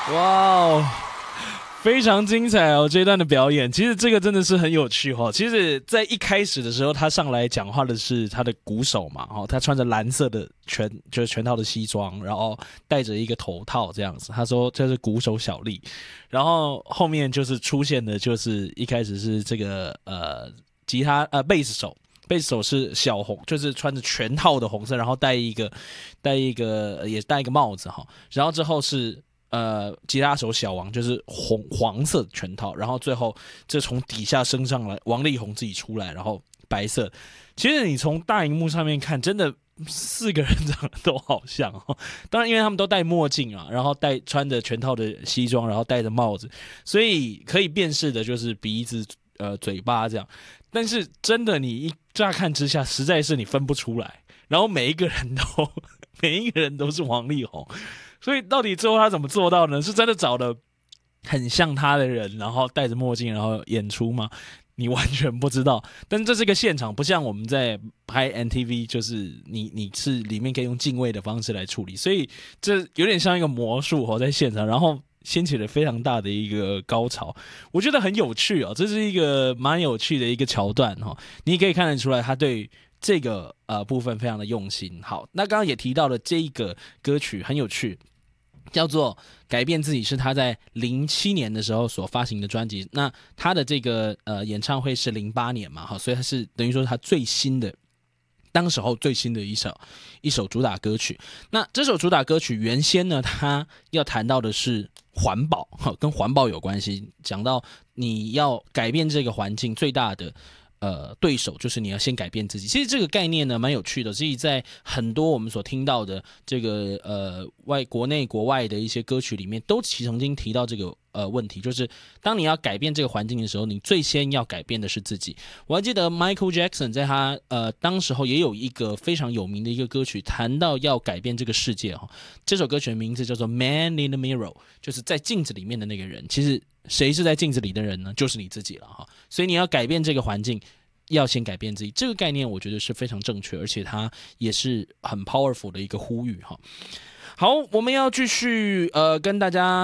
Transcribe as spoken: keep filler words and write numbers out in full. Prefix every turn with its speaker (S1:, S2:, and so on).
S1: 哇哦！非常精彩哦，这一段的表演，其实这个真的是很有趣哈、哦。其实，在一开始的时候，他上来讲话的是他的鼓手嘛，哦，他穿着蓝色的全就是全套的西装，然后戴着一个头套这样子。他说这是鼓手小丽，然后后面就是出现的，就是一开始是这个呃吉他呃贝斯手。贝斯手是小红，就是穿着全套的红色，然后戴一个戴一个也戴一个帽子哈，然后之后是呃，吉他手小王就是红黄色的全套，然后最后这从底下升上来，王力宏自己出来，然后白色。其实你从大荧幕上面看，真的四个人长得都好像哦。当然，因为他们都戴墨镜啊，然后戴穿着全套的西装，然后戴着帽子，所以可以辨识的就是鼻子、呃嘴巴这样。但是真的，你一乍看之下，实在是你分不出来。然后每一个人都每一个人都是王力宏。所以到底最后他怎么做到呢？是真的找了很像他的人，然后戴着墨镜，然后演出吗？你完全不知道。但是这是一个现场，不像我们在拍 M T V， 就是你你是里面可以用敬畏的方式来处理，所以这有点像一个魔术哦，在现场，然后掀起了非常大的一个高潮，我觉得很有趣哦，这是一个蛮有趣的一个桥段哈、哦，你可以看得出来他对这个呃部分非常的用心。好，那刚刚也提到了这一个歌曲很有趣。叫做改变自己，是他在零七年的时候所发行的专辑。那他的这个呃演唱会是零八年嘛，哈，所以他是等于说他最新的，当时候最新的一首一首主打歌曲。那这首主打歌曲原先呢，他要谈到的是环保，跟环保有关系，讲到你要改变这个环境最大的。呃，对手就是你要先改变自己。其实这个概念呢，蛮有趣的。所以在很多我们所听到的这个呃外国内国外的一些歌曲里面，都曾经提到这个呃问题，就是当你要改变这个环境的时候，你最先要改变的是自己。我还记得 Michael Jackson 在他呃当时候也有一个非常有名的一个歌曲，谈到要改变这个世界哈。这首歌曲的名字叫做《Man in the Mirror》，就是在镜子里面的那个人。其实谁是在镜子里的人呢？就是你自己了哈。所以你要改变这个环境。要先改变自己，这个概念我觉得是非常正确，而且它也是很 powerful 的一个呼吁哈。好，我们要继续呃跟大家